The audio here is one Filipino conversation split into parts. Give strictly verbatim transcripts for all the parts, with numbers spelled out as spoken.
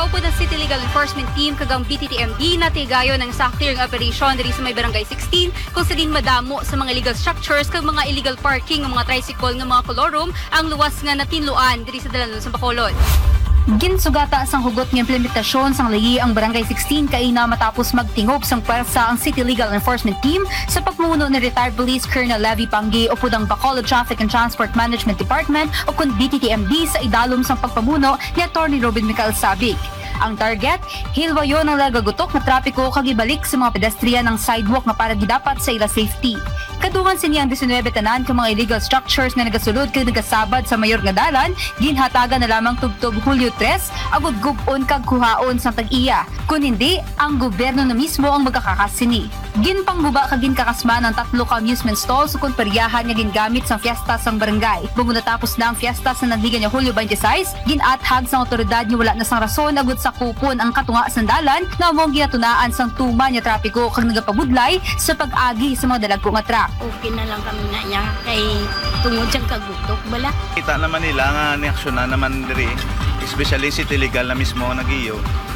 Kaupo ng City Legal Enforcement Team kagang B T T M D na tigayo ng sa clearing operation diri sa may Barangay sixteen kung sa din madamo sa mga illegal structures kag mga illegal parking ng mga tricycle ng mga kolorum ang luwas nga natinluan diri sa Dalanon sa Bacolod. Ginsugata sang hugot ng implementasyon sang layi ang Barangay sixteen kay na matapos magtingob sang pwersa ang City Legal Enforcement Team sa pagmumuno ni retired Police Colonel Levy Panggi o pudang Bacolod Traffic and Transport Management Department o kun B T T M D sa idalom sang pagpamuno ni Attorney Robin Michael Sabig. Ang target, hilwayo ng lagagutok na trapiko kagibalik sa mga pedestrian ng sidewalk na para gidapat sa ila safety. Kadungan siniyang nineteen tanan ka mga illegal structures na nagasulod kag nagasabad sa mayor nga dalan, ginhatagan na lamang tubtob Hulyo tres, agud gub-on kag kuhaon sa tag-iya. Kun hindi, ang gobyerno na mismo ang magkakakasini. Ginpangguba kag ginkakasma ng tatlo ka amusement stalls kun pariyahan nga gingamit sa fiesta sang barangay. Bugo natapos na ang fiesta sa nagdigan niya Hulyo twenty-six, ginathag sa otoridad nga wala na sang rason agud sa kupon ang katunga sa dalan na among ginatunaan sang tuma niya trapiko kag nagapabudlay sa pag-agi sa mga dalagko nga truck. Okay na lang kami na niya kay tungod siyang kagutok bala. Kita naman nila nga niaksyonan naman diri, especially City Legal na mismo nagiyo.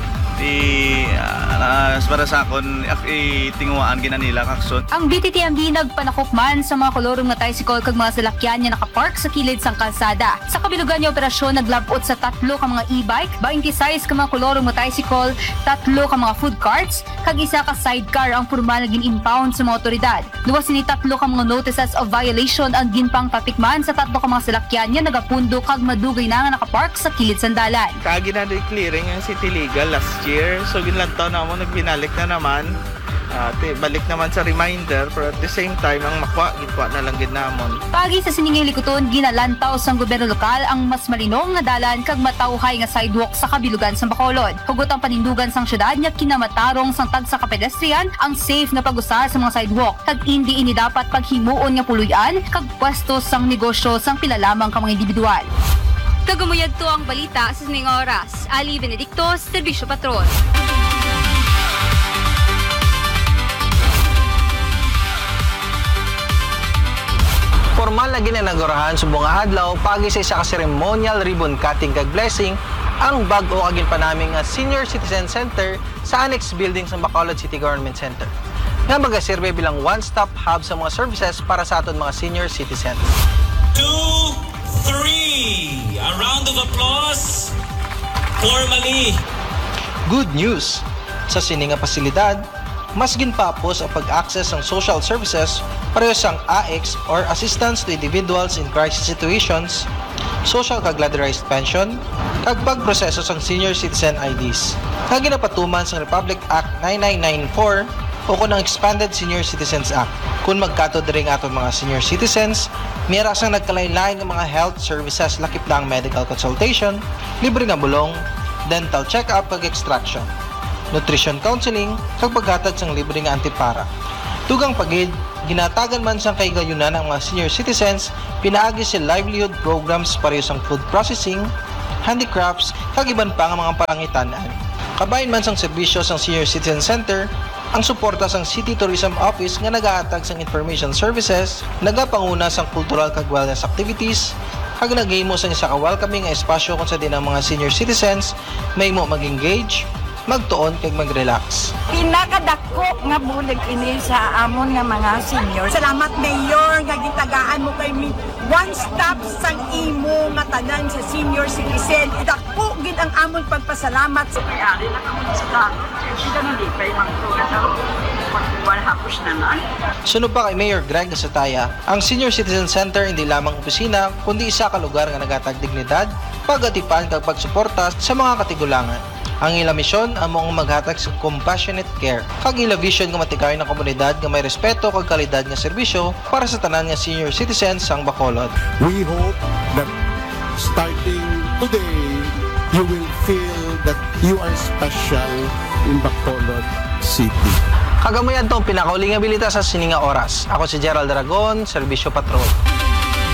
Di uh, para sa akon itinguaan gina nila kakson. Ang B T T M D nagpanakop man sa mga kolorong nga tricycle kag mga salakyan nga nakapark sa kilid sang kalsada. Sa kabilugan niya operasyon naglabot sa tatlo ka mga e-bike, twenty-six ka mga kolorong nga tricycle, tatlo ka mga food carts, kag isa ka sidecar ang purma na gin-impound sa mga otoridad. Luwas ni tatlo ka mga notices of violation ang ginpang tatikman sa tatlo ka mga salakyan nga nagapundo kag madugay na nga nakapark sa kilid sang dalan. Kagi na clearing ang City Legal last year. So ginlantaw na mo, nagbinalik na naman. Uh, balik naman sa reminder, pero at the same time, ang makwa, gitwa na lang ginamon. Pagi sa siningay likuton, ginalantaw sang gobyerno lokal ang mas malinong nga dalan kag matawhay nga sidewalk sa kabilugan sa Bacolod. Hugot ang panindugan sang syudad niya kinamatarong sang tagsa ka pedestrian ang safe na pag-usar sa mga sidewalk. Kag hindi ini dapat paghimuon nga puluyan kag pwesto sang negosyo sang pilalamang ka mga individual. Kagamuyag to ang balita sa sining oras. Ali Benedicto, Serbisyo Patrol. Formal na ginanagurahan sa bunga adlaw pagi sa isa ka ceremonial ribbon cutting kag blessing ang bag-o kagin pa naming Senior Citizen Center sa Annex Building sa Bacolod City Government Center. Nga magaserbe bilang one-stop hub sa mga services para sa aton mga senior citizens. Two, three. A round of applause formally. Good news! Sa sininga pasilidad, mas ginpapos ang pag-access ng social services pareho sang A X or Assistance to Individuals in Crisis Situations, social kag ladderized pension, kag pagproseso sang senior citizen I Ds. Kag ginapatuman sang Republic Act ninety-nine ninety-four o kun ang Expanded Senior Citizens Act. Kung magkato diri nga aton mga senior citizens, mira sang nagkalain-lain ng mga health services lakip na ang medical consultation, libre nga bulong, dental check-up kag extraction, nutrition counseling kag paghatag sang libre nga antipara. Tugang pagid, ginatagan man sang kaigayunan ng mga senior citizens, pinaagi si livelihood programs pareho sang food processing, handicrafts kag iban pa nga mga parangitan-an. Kabayan man sang serbisyo sang Senior Citizen Center, ang suporta sang City Tourism Office nga nagahatag sang information services, nagapanguna sang cultural kag wellness activities, kag nagahimo sang isa ka welcoming nga espasyo kung sa din ang mga senior citizens may mo mag-engage, magtuon kag mag-relax. Pinakadako nga bulig ini sa amon nga mga senior. Salamat Mayor nga gitagaan mo kay mi one stop sang imo nga tanan sa senior citizen. Dako gid ang amon pagpasalamat sa may-ari na kamo sa dagat. Sila na di kay magtuon sa pagkuwan hapos na na. Sunod pa kay Mayor Greg Gasataya, ang Senior Citizen Center hindi lamang opisina kundi isa ka lugar nga nagatag dignidad, pagatipan kag pagsuporta sa mga katigulangan. Ang ila misyon among maghatag sa compassionate care. Kag ila vision nga matikay ng komunidad nga may respeto kag kalidad nga serbisyo para sa tanan nga senior citizens sang Bacolod. We hope that starting today, you will feel that you are special in Bacolod City. Kagamuyan tong pinakauling nga bilita sa sininga oras. Ako si Gerald Aragon, Serbisyo Patrol.